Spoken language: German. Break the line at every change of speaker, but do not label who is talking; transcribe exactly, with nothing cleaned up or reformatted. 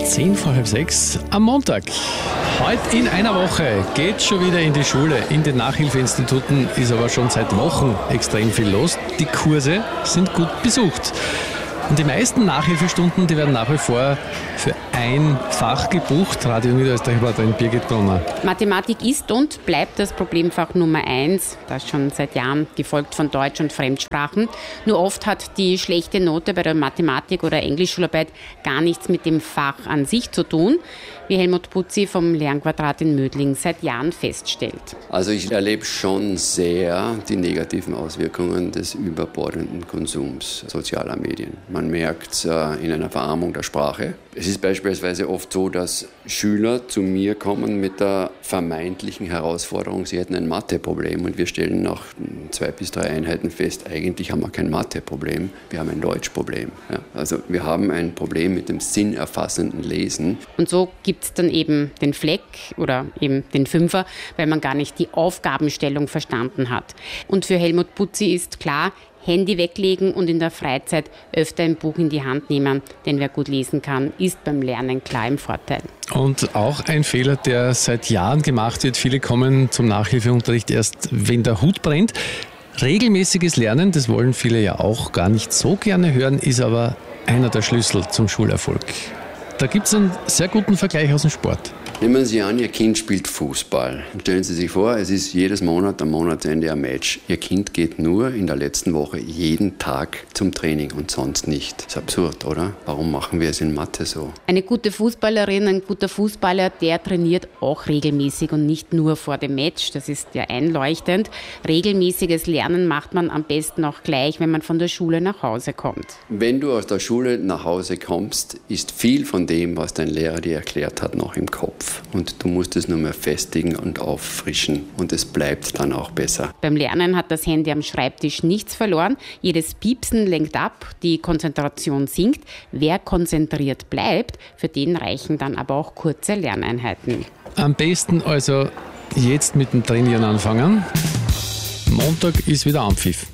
Zehn vor halb sechs am Montag. Heute in einer Woche geht schon wieder in die Schule. In den Nachhilfeinstituten ist aber schon seit Wochen extrem viel los. Die Kurse sind gut besucht. Und die meisten Nachhilfestunden, die werden nach wie vor für ein Fach gebucht. Radio Niederösterreich-Reporterin Birgit Brunner.
Mathematik ist und bleibt das Problemfach Nummer eins, das schon seit Jahren, gefolgt von Deutsch und Fremdsprachen. Nur oft hat die schlechte Note bei der Mathematik- oder Englischschularbeit gar nichts mit dem Fach an sich zu tun, wie Helmut Putzi vom Lernquadrat in Mödling seit Jahren feststellt.
Also ich erlebe schon sehr die negativen Auswirkungen des überbordenden Konsums sozialer Medien. Man merkt es äh, in einer Verarmung der Sprache. Es ist beispielsweise oft so, dass Schüler zu mir kommen mit der vermeintlichen Herausforderung, sie hätten ein Matheproblem und wir stellen nach zwei bis drei Einheiten fest, eigentlich haben wir kein Matheproblem, wir haben ein Deutschproblem. Ja, also wir haben ein Problem mit dem sinnerfassenden Lesen.
Und so gibt es dann eben den Fleck oder eben den Fünfer, weil man gar nicht die Aufgabenstellung verstanden hat. Und für Helmut Putzi ist klar, Handy weglegen und in der Freizeit öfter ein Buch in die Hand nehmen, denn wer gut lesen kann, ist beim Lernen klar im Vorteil.
Und auch ein Fehler, der seit Jahren gemacht wird. Viele kommen zum Nachhilfeunterricht erst, wenn der Hut brennt. Regelmäßiges Lernen, das wollen viele ja auch gar nicht so gerne hören, ist aber einer der Schlüssel zum Schulerfolg. Da gibt es einen sehr guten Vergleich aus dem Sport.
Nehmen Sie an, Ihr Kind spielt Fußball. Stellen Sie sich vor, es ist jedes Monat am Monatsende ein Match. Ihr Kind geht nur in der letzten Woche jeden Tag zum Training und sonst nicht. Das ist absurd, oder? Warum machen wir es in Mathe so?
Eine gute Fußballerin, ein guter Fußballer, der trainiert auch regelmäßig und nicht nur vor dem Match. Das ist ja einleuchtend. Regelmäßiges Lernen macht man am besten auch gleich, wenn man von der Schule nach Hause kommt.
Wenn du aus der Schule nach Hause kommst, ist viel von dem, was dein Lehrer dir erklärt hat, noch im Kopf. Und du musst es nur mehr festigen und auffrischen. Und es bleibt dann auch besser.
Beim Lernen hat das Handy am Schreibtisch nichts verloren. Jedes Piepsen lenkt ab, die Konzentration sinkt. Wer konzentriert bleibt, für den reichen dann aber auch kurze Lerneinheiten.
Am besten also jetzt mit dem Trainieren anfangen. Montag ist wieder Anpfiff.